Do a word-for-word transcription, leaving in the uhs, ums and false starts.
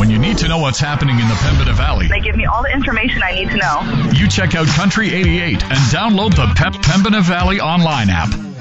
When you need to know what's happening in the Pembina Valley, They give me all the information I need to know. you check out Country eighty-eight and download the Pep Pembina Valley online app.